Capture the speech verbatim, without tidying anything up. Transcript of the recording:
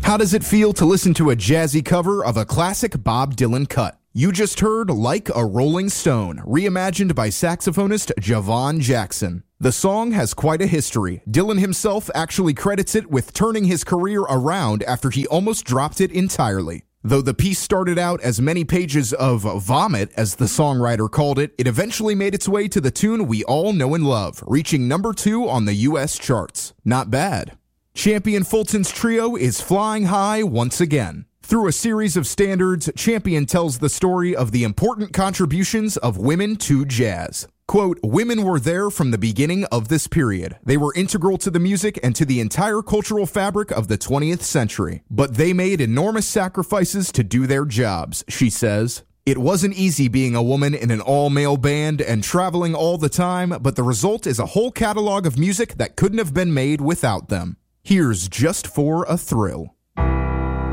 How does it feel to listen to a jazzy cover of a classic Bob Dylan cut? You just heard Like a Rolling Stone, reimagined by saxophonist Javon Jackson. The song has quite a history. Dylan himself actually credits it with turning his career around after he almost dropped it entirely. Though the piece started out as many pages of vomit, as the songwriter called it, it eventually made its way to the tune we all know and love, reaching number two on the U S charts. Not bad. Champion Fulton's trio is flying high once again. Through a series of standards, Champion tells the story of the important contributions of women to jazz. Quote, women were there from the beginning of this period. They were integral to the music and to the entire cultural fabric of the twentieth century. But they made enormous sacrifices to do their jobs, she says. It wasn't easy being a woman in an all-male band and traveling all the time, but the result is a whole catalog of music that couldn't have been made without them. Here's Just for a Thrill.